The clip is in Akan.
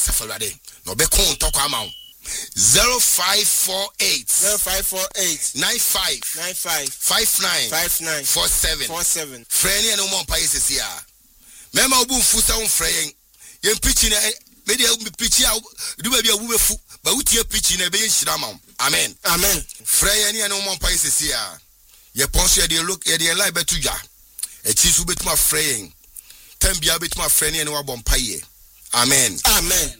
Safalade. No be kon talk amount. 0548 95 59 47 Friend and no países here. Mema obu fusa on friend. Yen preaching media preaching do be a woman fu but we tie preaching e be yin amen. Amen. Friend and no países here. Ye ponso ye look ye dey lie betu ja. E chi su betuma friend. Tem bia betuma friend and wa bompaye. Amen. Amen.